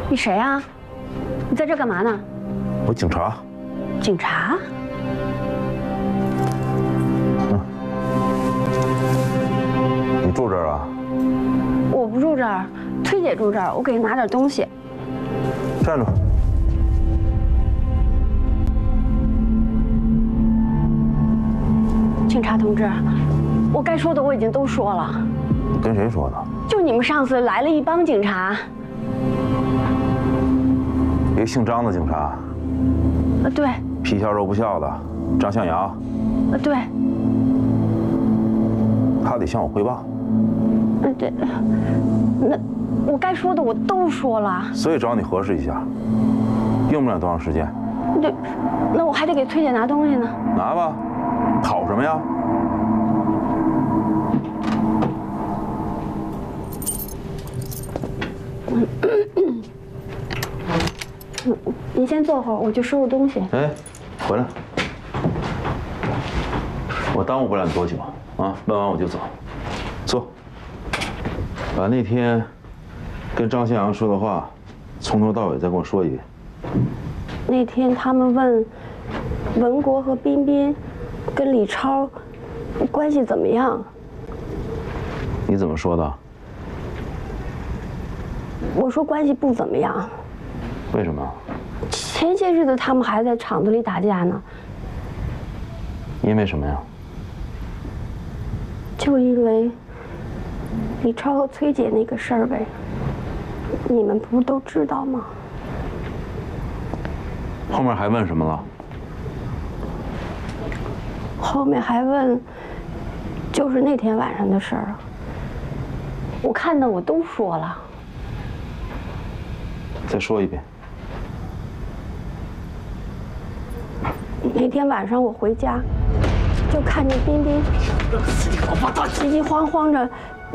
你谁啊？你在这干嘛呢？ 我警察。 警察？ 你住这儿啊？ 我不住这儿，崔姐住这儿，我给她拿点东西。 站住！ 警察同志，我该说的我已经都说了。 你跟谁说的？ 就你们上次来了一帮警察。 一个姓张的警察。 对。 皮笑肉不笑的，张向阳。 对。 他得向我汇报。 对。那我该说的我都说了。 所以找你核实一下，用不了多长时间。 对。那我还得给崔姐拿东西呢。 拿吧，跑什么呀？ 你先坐会儿，我去收拾东西。 哎，回来，我耽误不了你多久啊！问完我就走。坐，把那天跟张向阳说的话，从头到尾再跟我说一遍。 那天他们问文国和彬彬跟李超关系怎么样？ 你怎么说的？ 我说关系不怎么样。 为什么？ 前些日子他们还在厂子里打架呢。 因为什么呀？ 就因为李超和崔姐那个事儿呗。你们不都知道吗？ 后面还问什么了？ 后面还问，就是那天晚上的事儿。我看的我都说了。 再说一遍。 那天晚上我回家，就看见彬彬急急慌慌着